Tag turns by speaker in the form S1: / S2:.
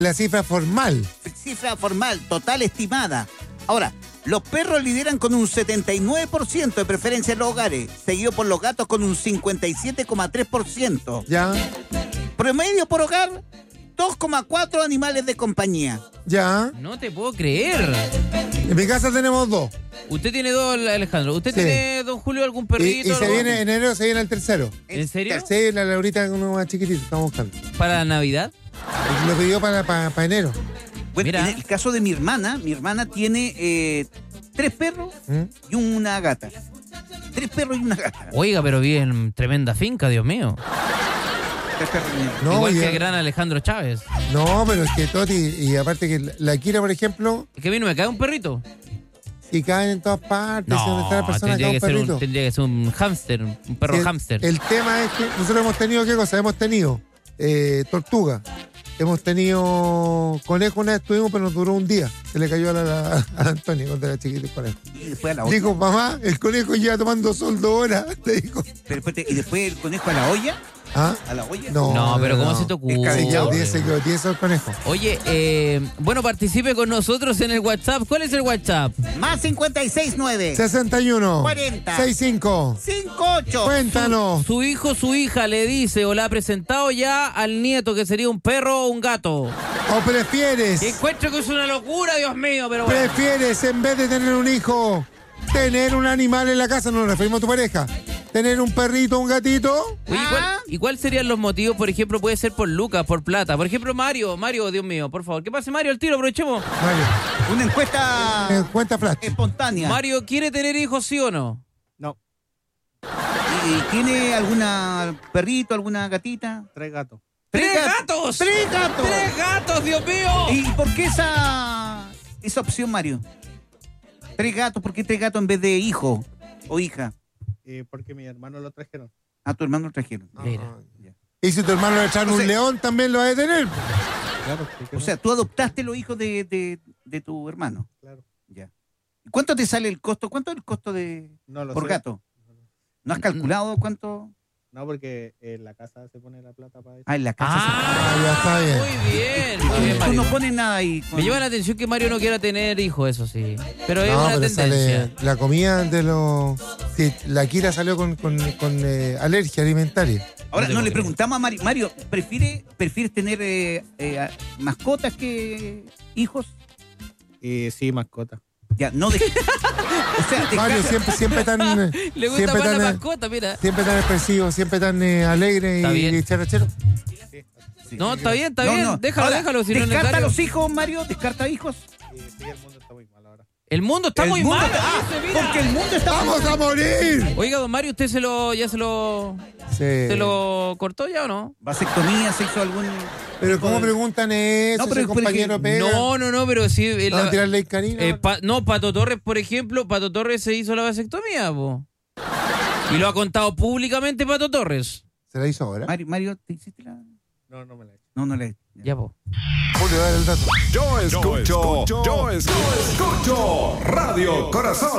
S1: La cifra formal.
S2: Cifra formal, total estimada. Ahora, los perros lideran con un 79% de preferencia en los hogares, seguido por los gatos con un 57,3%.
S1: Ya.
S2: Promedio por hogar, 2,4 animales de compañía.
S1: Ya.
S3: No te puedo creer.
S1: En mi casa tenemos 2.
S3: Usted tiene 2, Alejandro. ¿Usted
S1: Sí.
S3: tiene, don Julio, algún
S1: Y
S3: perrito?
S1: se viene enero, se viene el tercero.
S3: ¿En serio?
S1: Sí, la Laurita con uno más chiquitito, estamos buscando.
S3: ¿Para la Navidad?
S1: Lo pidió para enero.
S2: Bueno,
S3: Mira.
S2: en el caso de mi hermana tiene 3 perros y una gata. 3 perros y una gata.
S3: Oiga, pero bien, tremenda finca, Dios mío.
S2: 3 perros y una gata.
S1: No,
S3: Igual
S1: y-
S3: que el gran Alejandro Chávez.
S1: No, pero es que Toti, y aparte que la Kira, por ejemplo,
S3: Es que a mí no me cae un perrito.
S1: y caen en todas partes,
S3: No,
S1: donde está la persona,
S3: tendría
S1: cae
S3: que,
S1: un
S3: ser
S1: perrito.
S3: tendría que ser un hámster, un perro
S1: Sí,
S3: hámster.
S1: El tema es que nosotros hemos tenido, ¿qué cosa? Hemos tenido tortuga. Hemos tenido conejo, una vez tuvimos, pero nos duró un día. Se le cayó a Antonio cuando era chiquito el conejo.
S2: Y después a la olla.
S1: Dijo, mamá, el conejo lleva tomando sol 2 horas. Le dijo.
S2: Pero después y después el conejo a la olla.
S1: ¿Ah?
S2: ¿A la olla?
S3: No, pero ¿cómo se te ocurre?
S1: Se quedó tieso el conejo.
S3: Oye, bueno, participe con nosotros en el WhatsApp. ¿Cuál es el WhatsApp?
S2: Más 569
S1: 61
S2: 40
S1: 65
S2: 58.
S1: Cuéntanos.
S3: Su hijo, su hija le dice o le ha presentado ya al nieto que sería un perro o un gato.
S1: ¿O prefieres?
S3: Encuentro que es una locura, Dios mío, pero bueno.
S1: ¿Prefieres, en vez de tener un hijo, tener un animal en la casa? No nos referimos a tu pareja. ¿Tener un perrito, un gatito?
S3: Oye, ¿y cuál serían los motivos? Por ejemplo, puede ser por lucas, por plata. Por ejemplo, Mario, Dios mío, por favor. ¿Qué pasa, Mario? Al tiro, aprovechemos.
S1: Mario,
S2: Una encuesta
S1: cuenta flash.
S2: espontánea.
S3: Mario, ¿quiere tener hijos, sí o no?
S4: No,
S2: ¿Y tiene alguna perrito, alguna gatita?
S4: 3 gatos.
S3: ¡Tres gatos!
S2: ¡Tres gatos!
S3: ¡Tres gatos, Dios mío!
S2: ¿Y por qué esa opción, Mario? 3 gatos, ¿por qué 3 gatos en vez de hijo o hija?
S4: Porque mis hermanos lo trajeron.
S2: A tu hermano lo trajeron.
S3: Mira.
S1: Y si tu hermano le echan un león, también lo va a tener.
S4: Claro.
S2: O sea, tú adoptaste los hijos de tu hermano.
S4: Claro.
S2: Ya. ¿Y cuánto te sale el costo? ¿Cuánto es el costo
S4: No lo
S2: por
S4: sé.
S2: gato? ¿No has calculado cuánto?
S4: No, porque en la casa se pone la plata para eso.
S2: Ah, en la casa.
S1: ya está bien.
S3: Muy bien, muy bien,
S2: Tú
S3: Mario.
S2: no pones nada ahí.
S3: Me llama la atención que Mario no quiera tener hijos, eso sí. Pero es
S1: No,
S3: una
S1: pero
S3: tendencia.
S1: sale la comida de los... Sí, la Kira salió con alergia alimentaria.
S2: Ahora,
S3: No te
S2: no le
S3: puedo
S2: preguntamos a Mario. Mario, ¿prefieres tener mascotas que hijos?
S4: Sí, mascota.
S2: Ya, no de... O sea,
S1: Mario siempre tan...
S3: Le gusta
S1: siempre
S3: más la
S1: tan,
S3: mascota, mira.
S1: siempre tan expresivo, siempre tan alegre
S3: Está
S1: y
S3: bien.
S1: charachero.
S3: No, está bien, está
S2: No,
S3: bien.
S2: no.
S3: Déjalo,
S2: Ahora,
S3: déjalo. Si no es
S2: ¿descarta
S3: necesario.
S2: los hijos, Mario? ¿Descarta hijos?
S4: Sí, el mundo está muy mal ahora.
S3: El mundo está
S2: El
S3: muy
S2: mundo
S3: mal.
S2: está-
S3: dice, mira.
S2: porque el mundo está...
S1: ¡Vamos a morir!
S3: Oiga, don Mario, ¿usted ya se lo cortó ya o no?
S2: ¿Vasectomía? ¿Se hizo algún...?
S1: Pero ¿cómo preguntan eso?
S2: No, pero-
S1: Ese compañero
S2: pero
S1: pega.
S3: No, pero sí.
S1: ¿No van a tirarle el canino?
S3: No, Pato Torres, por ejemplo, Pato Torres se hizo la vasectomía, po. Y lo ha contado públicamente Pato Torres.
S1: ¿Se la hizo ahora?
S2: Mario, ¿te hiciste la...?
S4: No me la he hecho.
S2: No la he...
S3: Ya, po.
S1: Julio, dale el dato.
S5: Yo escucho Radio Corazón.